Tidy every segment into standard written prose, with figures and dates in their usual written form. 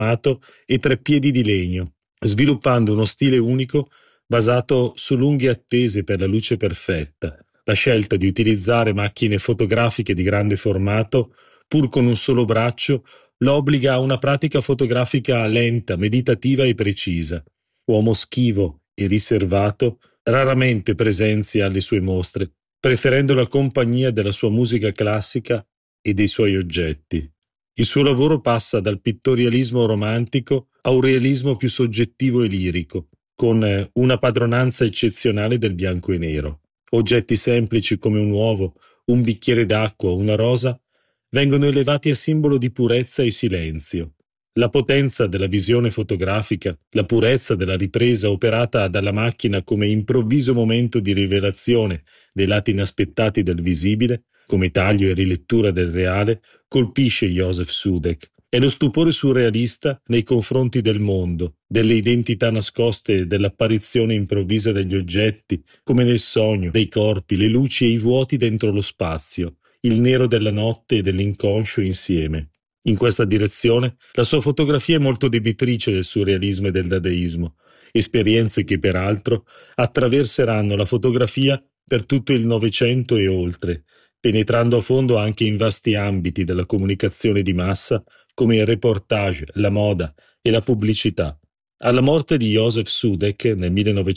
formato e treppiedi di legno, sviluppando uno stile unico basato su lunghe attese per la luce perfetta. La scelta di utilizzare macchine fotografiche di grande formato, pur con un solo braccio, lo obbliga a una pratica fotografica lenta, meditativa e precisa. Uomo schivo e riservato, raramente presenzia alle sue mostre, preferendo la compagnia della sua musica classica e dei suoi oggetti. Il suo lavoro passa dal pittorialismo romantico a un realismo più soggettivo e lirico, con una padronanza eccezionale del bianco e nero. Oggetti semplici come un uovo, un bicchiere d'acqua o una rosa vengono elevati a simbolo di purezza e silenzio. La potenza della visione fotografica, la purezza della ripresa operata dalla macchina come improvviso momento di rivelazione dei lati inaspettati del visibile, come taglio e rilettura del reale, colpisce Joseph Sudek. È lo stupore surrealista nei confronti del mondo, delle identità nascoste, dell'apparizione improvvisa degli oggetti, come nel sogno, dei corpi, le luci e i vuoti dentro lo spazio, il nero della notte e dell'inconscio insieme. In questa direzione, la sua fotografia è molto debitrice del surrealismo e del dadaismo, esperienze che peraltro attraverseranno la fotografia per tutto il Novecento e oltre, penetrando a fondo anche in vasti ambiti della comunicazione di massa come il reportage, la moda e la pubblicità. Alla morte di Joseph Sudek nel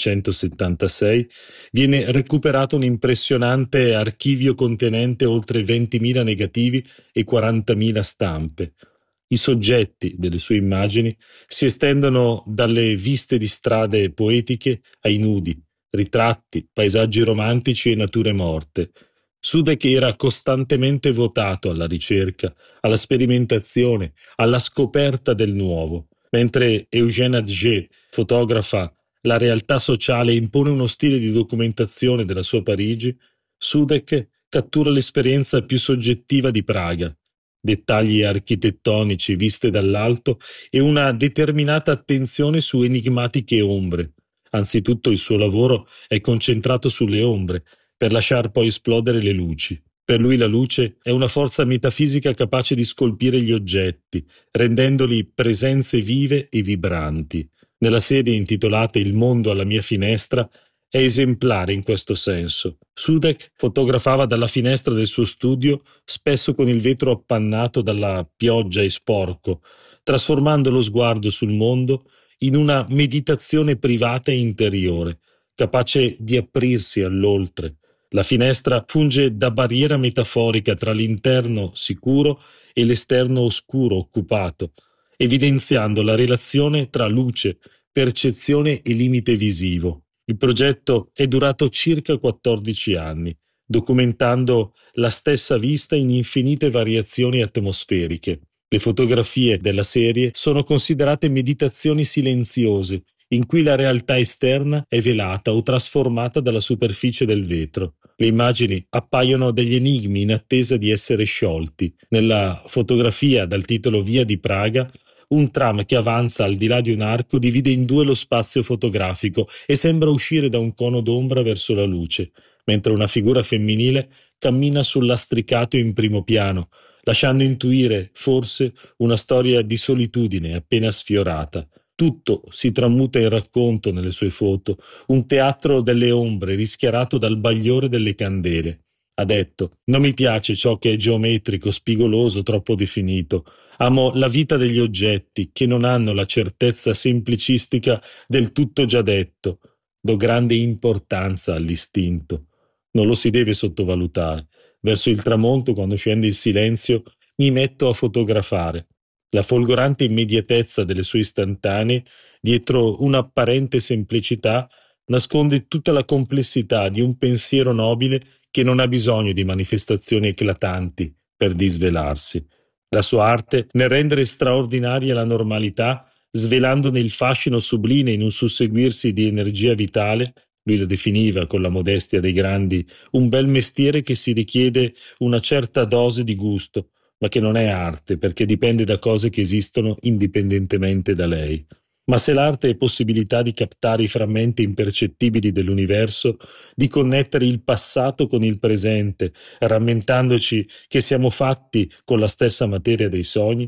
1976 viene recuperato un impressionante archivio contenente oltre 20.000 negativi e 40.000 stampe. I soggetti delle sue immagini si estendono dalle viste di strade poetiche ai nudi, ritratti, paesaggi romantici e nature morte. Sudek era costantemente votato alla ricerca, alla sperimentazione, alla scoperta del nuovo. Mentre Eugène Atget fotografa la realtà sociale e impone uno stile di documentazione della sua Parigi, Sudek cattura l'esperienza più soggettiva di Praga, dettagli architettonici viste dall'alto e una determinata attenzione su enigmatiche ombre. Anzitutto il suo lavoro è concentrato sulle ombre, per lasciar poi esplodere le luci. Per lui la luce è una forza metafisica capace di scolpire gli oggetti, rendendoli presenze vive e vibranti. Nella serie intitolata Il mondo alla mia finestra è esemplare in questo senso. Sudek fotografava dalla finestra del suo studio, spesso con il vetro appannato dalla pioggia e sporco, trasformando lo sguardo sul mondo in una meditazione privata e interiore, capace di aprirsi all'oltre. La finestra funge da barriera metaforica tra l'interno sicuro e l'esterno oscuro, occupato, evidenziando la relazione tra luce, percezione e limite visivo. Il progetto è durato circa 14 anni, documentando la stessa vista in infinite variazioni atmosferiche. Le fotografie della serie sono considerate meditazioni silenziose, in cui la realtà esterna è velata o trasformata dalla superficie del vetro. Le immagini appaiono degli enigmi in attesa di essere sciolti. Nella fotografia dal titolo Via di Praga, un tram che avanza al di là di un arco divide in due lo spazio fotografico e sembra uscire da un cono d'ombra verso la luce, mentre una figura femminile cammina sul lastricato in primo piano, lasciando intuire, forse, una storia di solitudine appena sfiorata. Tutto si tramuta in racconto nelle sue foto, un teatro delle ombre rischiarato dal bagliore delle candele. Ha detto: non mi piace ciò che è geometrico, spigoloso, troppo definito. Amo la vita degli oggetti, che non hanno la certezza semplicistica del tutto già detto. Do grande importanza all'istinto. Non lo si deve sottovalutare. Verso il tramonto, quando scende il silenzio, mi metto a fotografare. La folgorante immediatezza delle sue istantanee, dietro un'apparente semplicità, nasconde tutta la complessità di un pensiero nobile che non ha bisogno di manifestazioni eclatanti per disvelarsi. La sua arte nel rendere straordinaria la normalità, svelandone il fascino sublime in un susseguirsi di energia vitale. Lui lo definiva, con la modestia dei grandi, un bel mestiere che si richiede una certa dose di gusto, ma che non è arte, perché dipende da cose che esistono indipendentemente da lei. Ma se l'arte è possibilità di captare i frammenti impercettibili dell'universo, di connettere il passato con il presente, rammentandoci che siamo fatti con la stessa materia dei sogni,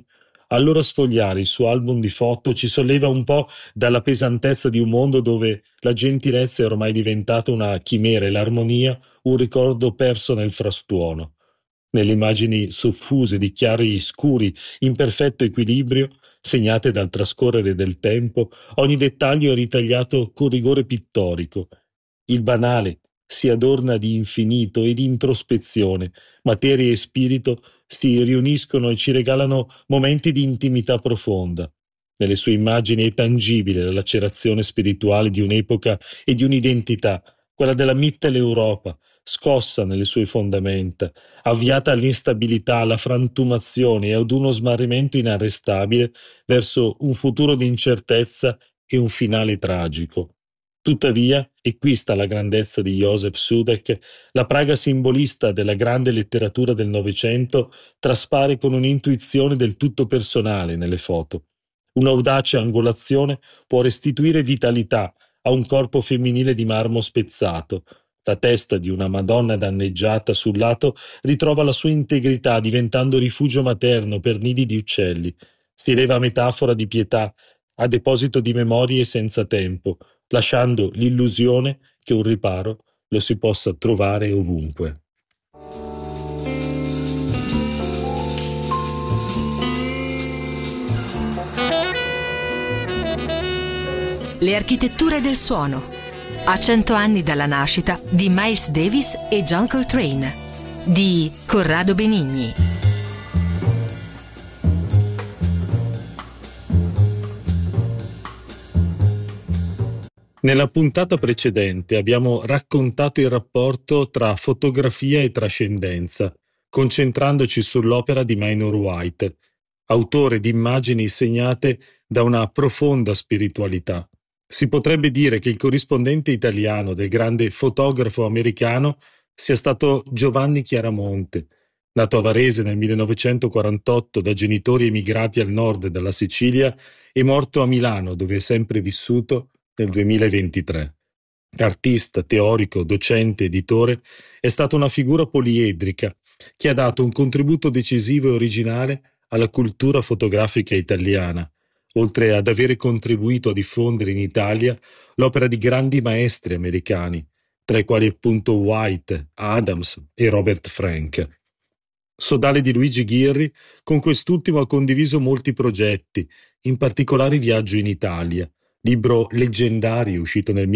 Allora sfogliare il suo album di foto ci solleva un po' dalla pesantezza di un mondo dove la gentilezza è ormai diventata una chimera e l'armonia un ricordo perso nel frastuono. Nelle immagini soffuse di chiari scuri in perfetto equilibrio, segnate dal trascorrere del tempo, ogni dettaglio è ritagliato con rigore pittorico. Il banale si adorna di infinito e di introspezione, materia e spirito si riuniscono e ci regalano momenti di intimità profonda. Nelle sue immagini è tangibile la lacerazione spirituale di un'epoca e di un'identità, quella della Mitteleuropa, scossa nelle sue fondamenta, avviata all'instabilità, alla frantumazione e ad uno smarrimento inarrestabile verso un futuro di incertezza e un finale tragico. Tuttavia, e qui sta la grandezza di Joseph Sudek, la Praga simbolista della grande letteratura del Novecento traspare con un'intuizione del tutto personale nelle foto. Un'audace angolazione può restituire vitalità a un corpo femminile di marmo spezzato. La testa di una Madonna danneggiata sul lato ritrova la sua integrità diventando rifugio materno per nidi di uccelli. Si eleva metafora di pietà a deposito di memorie senza tempo, lasciando l'illusione che un riparo lo si possa trovare ovunque. Le architetture del suono. A 100 anni dalla nascita di Miles Davis e John Coltrane, di Corrado Benigni. Nella puntata precedente abbiamo raccontato il rapporto tra fotografia e trascendenza, concentrandoci sull'opera di Minor White, autore di immagini segnate da una profonda spiritualità. Si potrebbe dire che il corrispondente italiano del grande fotografo americano sia stato Giovanni Chiaramonte, nato a Varese nel 1948 da genitori emigrati al nord dalla Sicilia e morto a Milano, dove è sempre vissuto, nel 2023. Artista, teorico, docente, editore, è stata una figura poliedrica che ha dato un contributo decisivo e originale alla cultura fotografica italiana, oltre ad avere contribuito a diffondere in Italia l'opera di grandi maestri americani, tra i quali appunto White, Adams e Robert Frank. Sodale di Luigi Ghirri, con quest'ultimo ha condiviso molti progetti, in particolare Viaggio in Italia, libro leggendario uscito nel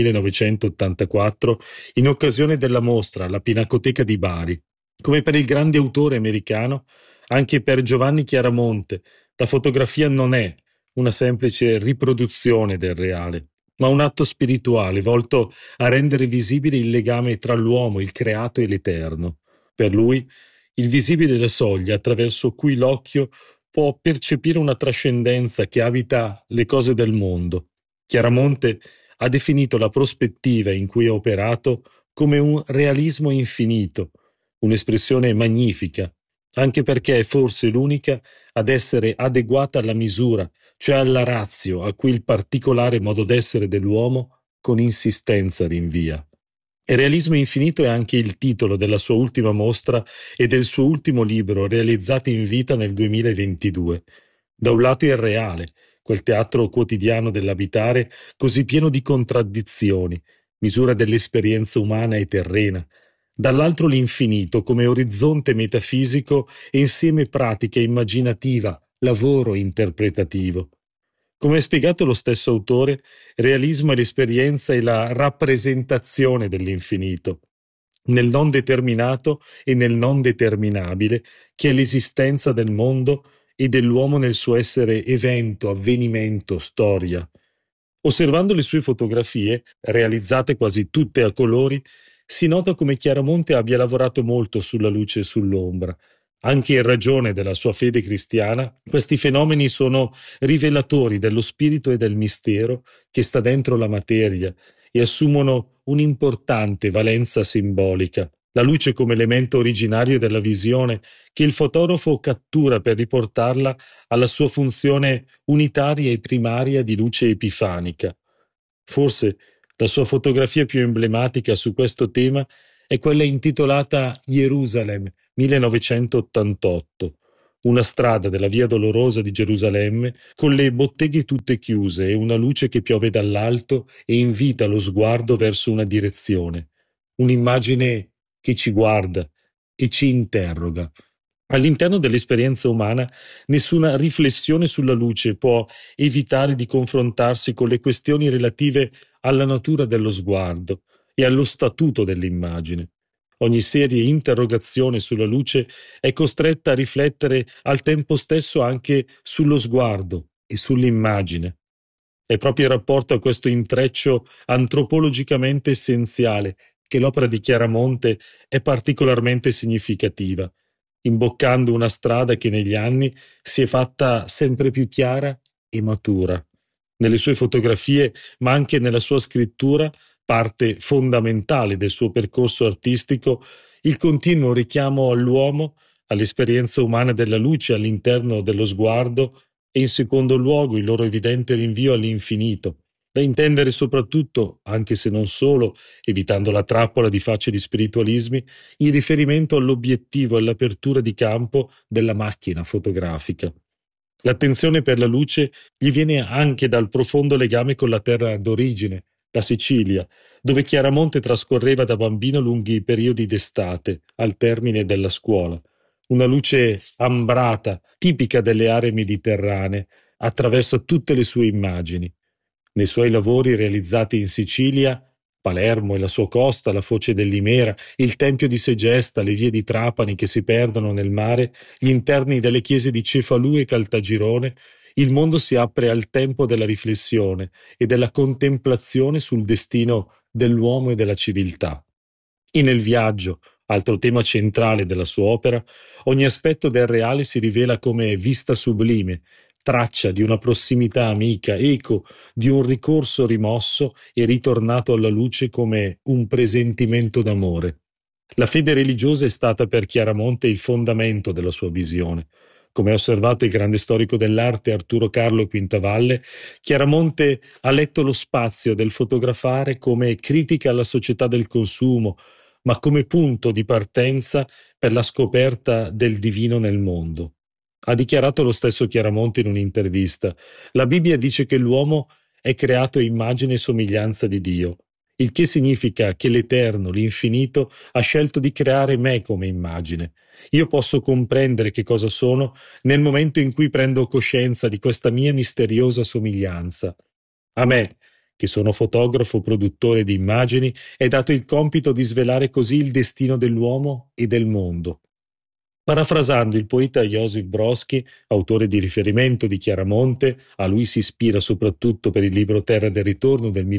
1984 in occasione della mostra alla Pinacoteca di Bari. Come per il grande autore americano, anche per Giovanni Chiaramonte, la fotografia non è una semplice riproduzione del reale, ma un atto spirituale volto a rendere visibile il legame tra l'uomo, il creato e l'eterno. Per lui, il visibile è la soglia attraverso cui l'occhio può percepire una trascendenza che abita le cose del mondo. Chiaramonte ha definito la prospettiva in cui ha operato come un realismo infinito, un'espressione magnifica, anche perché è forse l'unica ad essere adeguata alla misura, cioè alla ratio a cui il particolare modo d'essere dell'uomo con insistenza rinvia. E Realismo infinito è anche il titolo della sua ultima mostra e del suo ultimo libro realizzato in vita nel 2022. Da un lato il reale, quel teatro quotidiano dell'abitare così pieno di contraddizioni, misura dell'esperienza umana e terrena, dall'altro l'infinito come orizzonte metafisico e insieme pratica immaginativa, lavoro interpretativo. Come ha spiegato lo stesso autore, realismo è l'esperienza e la rappresentazione dell'infinito, nel non determinato e nel non determinabile, che è l'esistenza del mondo e dell'uomo nel suo essere evento, avvenimento, storia. Osservando le sue fotografie, realizzate quasi tutte a colori, si nota come Chiaramonte abbia lavorato molto sulla luce e sull'ombra. Anche in ragione della sua fede cristiana, questi fenomeni sono rivelatori dello spirito e del mistero che sta dentro la materia e assumono un'importante valenza simbolica. La luce come elemento originario della visione che il fotografo cattura per riportarla alla sua funzione unitaria e primaria di luce epifanica. Forse la sua fotografia più emblematica su questo tema è quella intitolata Gerusalemme 1988, una strada della Via Dolorosa di Gerusalemme con le botteghe tutte chiuse e una luce che piove dall'alto e invita lo sguardo verso una direzione, un'immagine che ci guarda e ci interroga. All'interno dell'esperienza umana, nessuna riflessione sulla luce può evitare di confrontarsi con le questioni relative alla natura dello sguardo e allo statuto dell'immagine. Ogni serie interrogazione sulla luce è costretta a riflettere al tempo stesso anche sullo sguardo e sull'immagine. È proprio in rapporto a questo intreccio antropologicamente essenziale che l'opera di Chiaramonte è particolarmente significativa, imboccando una strada che negli anni si è fatta sempre più chiara e matura. Nelle sue fotografie, ma anche nella sua scrittura, parte fondamentale del suo percorso artistico, il continuo richiamo all'uomo, all'esperienza umana della luce all'interno dello sguardo e in secondo luogo il loro evidente rinvio all'infinito, da intendere soprattutto, anche se non solo, evitando la trappola di facili spiritualismi, in riferimento all'obiettivo e all'apertura di campo della macchina fotografica. L'attenzione per la luce gli viene anche dal profondo legame con la terra d'origine, la Sicilia, dove Chiaramonte trascorreva da bambino lunghi periodi d'estate, al termine della scuola. Una luce ambrata, tipica delle aree mediterranee, attraversa tutte le sue immagini. Nei suoi lavori realizzati in Sicilia, Palermo e la sua costa, la foce dell'Imera, il tempio di Segesta, le vie di Trapani che si perdono nel mare, gli interni delle chiese di Cefalù e Caltagirone, il mondo si apre al tempo della riflessione e della contemplazione sul destino dell'uomo e della civiltà. E nel viaggio, altro tema centrale della sua opera, ogni aspetto del reale si rivela come vista sublime, traccia di una prossimità amica, eco di un ricorso rimosso e ritornato alla luce come un presentimento d'amore. La fede religiosa è stata per Chiaramonte il fondamento della sua visione. Come ha osservato il grande storico dell'arte Arturo Carlo Quintavalle, Chiaramonte ha letto lo spazio del fotografare come critica alla società del consumo, ma come punto di partenza per la scoperta del divino nel mondo. Ha dichiarato lo stesso Chiaramonte in un'intervista: la Bibbia dice che l'uomo è creato a immagine e somiglianza di Dio, il che significa che l'Eterno, l'Infinito, ha scelto di creare me come immagine. Io posso comprendere che cosa sono nel momento in cui prendo coscienza di questa mia misteriosa somiglianza. A me, che sono fotografo produttore di immagini, è dato il compito di svelare così il destino dell'uomo e del mondo. Parafrasando il poeta Josip Brodsky, autore di riferimento di Chiaramonte, a lui si ispira soprattutto per il libro Terra del Ritorno del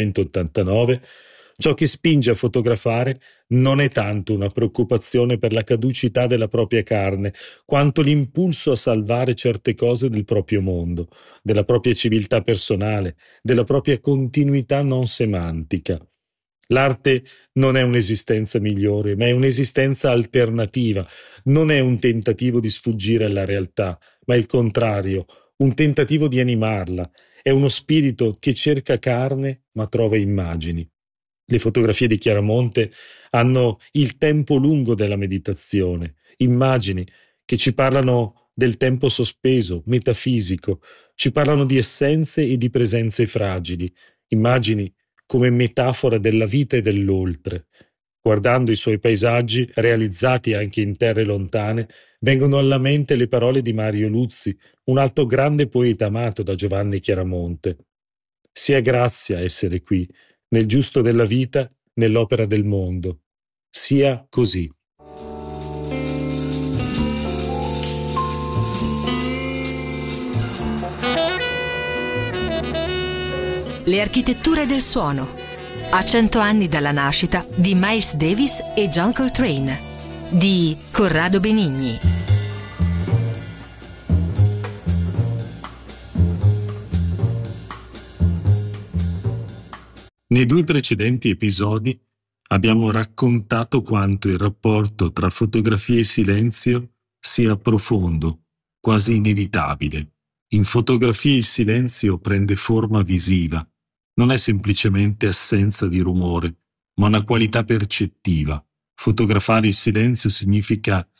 1989, ciò che spinge a fotografare non è tanto una preoccupazione per la caducità della propria carne, quanto l'impulso a salvare certe cose del proprio mondo, della propria civiltà personale, della propria continuità non semantica. L'arte non è un'esistenza migliore, ma è un'esistenza alternativa, non è un tentativo di sfuggire alla realtà, ma il contrario, un tentativo di animarla. È uno spirito che cerca carne ma trova immagini. Le fotografie di Chiaramonte hanno il tempo lungo della meditazione, immagini che ci parlano del tempo sospeso, metafisico, ci parlano di essenze e di presenze fragili, immagini come metafora della vita e dell'oltre. Guardando i suoi paesaggi, realizzati anche in terre lontane, vengono alla mente le parole di Mario Luzzi, un altro grande poeta amato da Giovanni Chiaramonte. Sia grazia essere qui, nel giusto della vita, nell'opera del mondo. Sia così. Le architetture del suono. A 100 anni dalla nascita di Miles Davis e John Coltrane. Di Corrado Benigni. Nei due precedenti episodi abbiamo raccontato quanto il rapporto tra fotografia e silenzio sia profondo, quasi inevitabile. In fotografia il silenzio prende forma visiva. Non è semplicemente assenza di rumore, ma una qualità percettiva. Fotografare il silenzio significa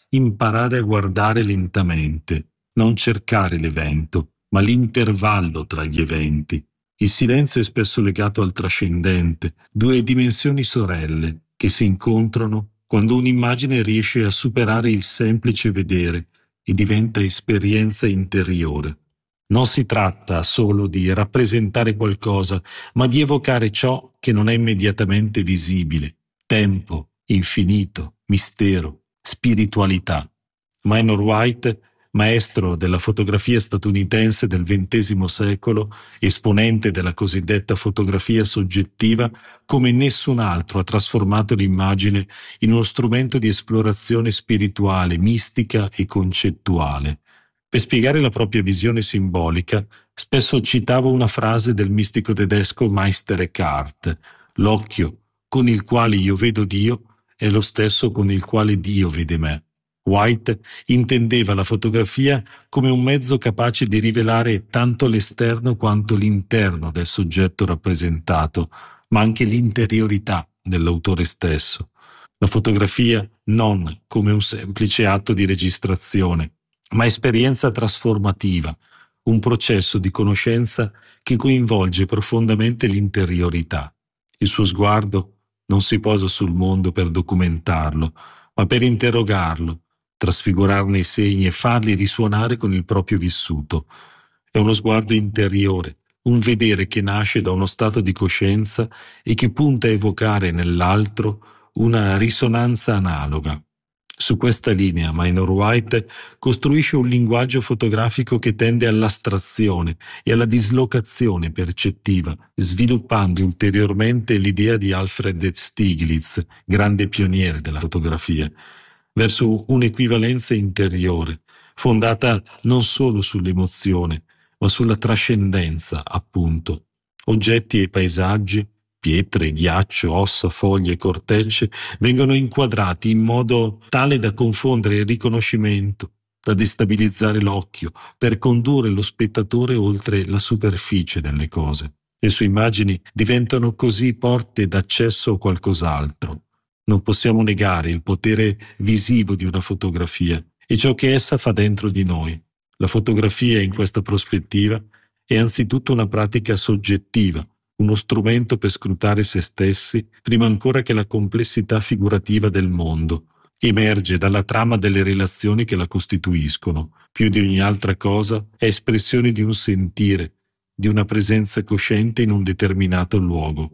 imparare a guardare lentamente, non cercare l'evento, ma l'intervallo tra gli eventi. Il silenzio è spesso legato al trascendente, due dimensioni sorelle che si incontrano quando un'immagine riesce a superare il semplice vedere e diventa esperienza interiore. Non si tratta solo di rappresentare qualcosa, ma di evocare ciò che non è immediatamente visibile: tempo, infinito, mistero, spiritualità. Minor White, maestro della fotografia statunitense del XX secolo, esponente della cosiddetta fotografia soggettiva, come nessun altro ha trasformato l'immagine in uno strumento di esplorazione spirituale, mistica e concettuale. Per spiegare la propria visione simbolica, spesso citava una frase del mistico tedesco Meister Eckhart: «L'occhio con il quale io vedo Dio è lo stesso con il quale Dio vede me». White intendeva la fotografia come un mezzo capace di rivelare tanto l'esterno quanto l'interno del soggetto rappresentato, ma anche l'interiorità dell'autore stesso. La fotografia non come un semplice atto di registrazione, ma esperienza trasformativa, un processo di conoscenza che coinvolge profondamente l'interiorità. Il suo sguardo non si posa sul mondo per documentarlo, ma per interrogarlo, trasfigurarne i segni e farli risuonare con il proprio vissuto. È uno sguardo interiore, un vedere che nasce da uno stato di coscienza e che punta a evocare nell'altro una risonanza analoga. Su questa linea Minor White costruisce un linguaggio fotografico che tende all'astrazione e alla dislocazione percettiva, sviluppando ulteriormente l'idea di Alfred Stieglitz, grande pioniere della fotografia, verso un'equivalenza interiore, fondata non solo sull'emozione, ma sulla trascendenza, appunto. Oggetti e paesaggi, pietre, ghiaccio, ossa, foglie, cortecce vengono inquadrati in modo tale da confondere il riconoscimento, da destabilizzare l'occhio, per condurre lo spettatore oltre la superficie delle cose. Le sue immagini diventano così porte d'accesso a qualcos'altro. Non possiamo negare il potere visivo di una fotografia e ciò che essa fa dentro di noi. La fotografia, in questa prospettiva, è anzitutto una pratica soggettiva, uno strumento per scrutare se stessi prima ancora che la complessità figurativa del mondo. Emerge dalla trama delle relazioni che la costituiscono. Più di ogni altra cosa è espressione di un sentire, di una presenza cosciente in un determinato luogo.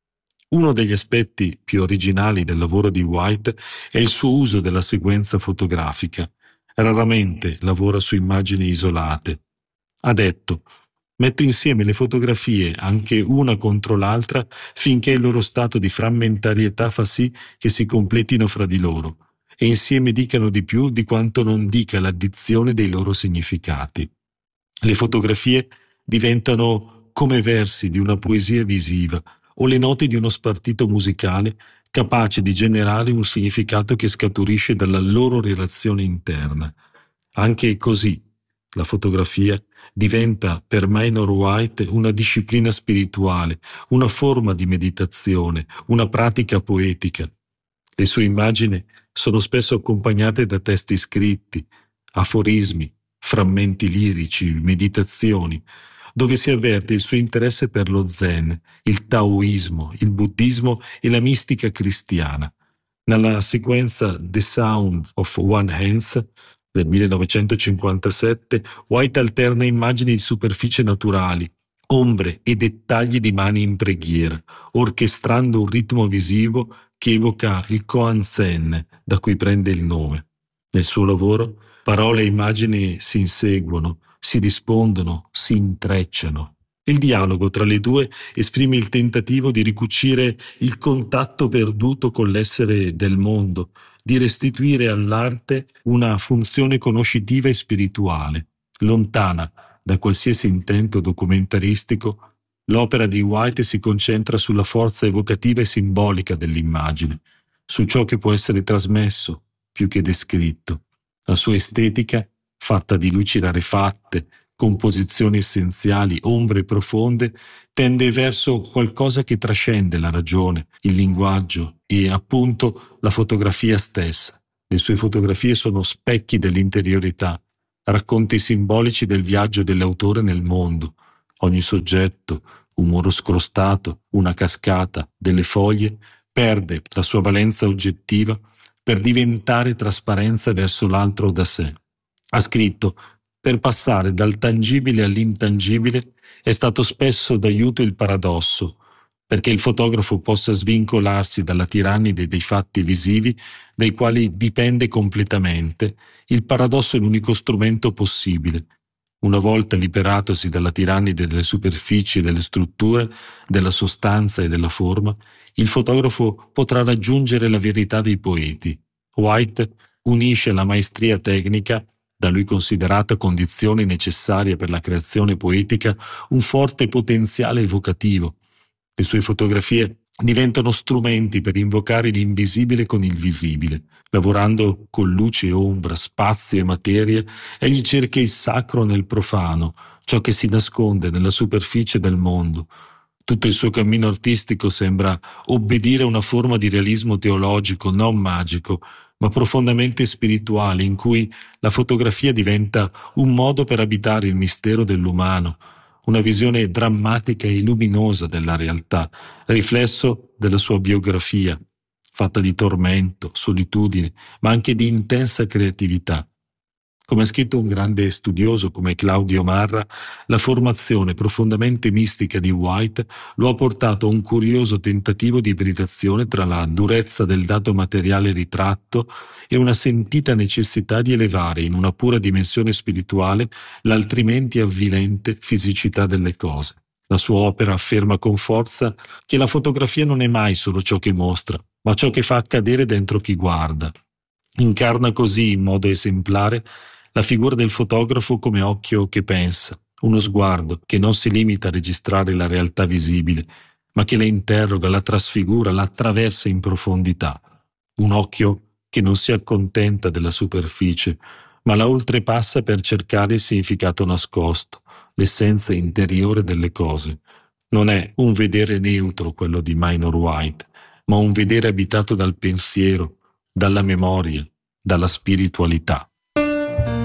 Uno degli aspetti più originali del lavoro di White è il suo uso della sequenza fotografica. Raramente lavora su immagini isolate. Ha detto: «Metto insieme le fotografie, anche una contro l'altra, finché il loro stato di frammentarietà fa sì che si completino fra di loro e insieme dicano di più di quanto non dica l'addizione dei loro significati. Le fotografie diventano come versi di una poesia visiva o le note di uno spartito musicale capace di generare un significato che scaturisce dalla loro relazione interna. Anche così, la fotografia diventa per Minor White una disciplina spirituale, una forma di meditazione, una pratica poetica. Le sue immagini sono spesso accompagnate da testi scritti, aforismi, frammenti lirici, meditazioni, dove si avverte il suo interesse per lo zen, il taoismo, il buddismo e la mistica cristiana. Nella sequenza The Sound of One Hands del 1957, White alterna immagini di superficie naturali, ombre e dettagli di mani in preghiera, orchestrando un ritmo visivo che evoca il Koan Zen, da cui prende il nome. Nel suo lavoro, parole e immagini si inseguono, si rispondono, si intrecciano. Il dialogo tra le due esprime il tentativo di ricucire il contatto perduto con l'essere del mondo, di restituire all'arte una funzione conoscitiva e spirituale. Lontana da qualsiasi intento documentaristico, l'opera di White si concentra sulla forza evocativa e simbolica dell'immagine, su ciò che può essere trasmesso più che descritto. La sua estetica, fatta di luci rarefatte, composizioni essenziali, ombre profonde, tende verso qualcosa che trascende la ragione, il linguaggio e, appunto, la fotografia stessa. Le sue fotografie sono specchi dell'interiorità, racconti simbolici del viaggio dell'autore nel mondo. Ogni soggetto, un muro scrostato, una cascata, delle foglie, perde la sua valenza oggettiva per diventare trasparenza verso l'altro da sé. Ha scritto: per passare dal tangibile all'intangibile è stato spesso d'aiuto il paradosso, perché il fotografo possa svincolarsi dalla tirannide dei fatti visivi dai quali dipende completamente. Il paradosso è l'unico strumento possibile. Una volta liberatosi dalla tirannide delle superfici e delle strutture, della sostanza e della forma, il fotografo potrà raggiungere la verità dei poeti. White unisce la maestria tecnica, da lui considerata condizione necessaria per la creazione poetica, un forte potenziale evocativo. Le sue fotografie diventano strumenti per invocare l'invisibile con il visibile. Lavorando con luce e ombra, spazio e materia, egli cerca il sacro nel profano, ciò che si nasconde nella superficie del mondo. Tutto il suo cammino artistico sembra obbedire a una forma di realismo teologico, non magico, ma profondamente spirituale, in cui la fotografia diventa un modo per abitare il mistero dell'umano, una visione drammatica e luminosa della realtà, riflesso della sua biografia, fatta di tormento, solitudine, ma anche di intensa creatività. Come ha scritto un grande studioso come Claudio Marra, la formazione profondamente mistica di White lo ha portato a un curioso tentativo di ibridazione tra la durezza del dato materiale ritratto e una sentita necessità di elevare in una pura dimensione spirituale l'altrimenti avvilente fisicità delle cose. La sua opera afferma con forza che la fotografia non è mai solo ciò che mostra, ma ciò che fa accadere dentro chi guarda. Incarna così, in modo esemplare, la figura del fotografo come occhio che pensa, uno sguardo che non si limita a registrare la realtà visibile, ma che la interroga, la trasfigura, la attraversa in profondità. Un occhio che non si accontenta della superficie, ma la oltrepassa per cercare il significato nascosto, l'essenza interiore delle cose. Non è un vedere neutro quello di Minor White, ma un vedere abitato dal pensiero, dalla memoria, dalla spiritualità.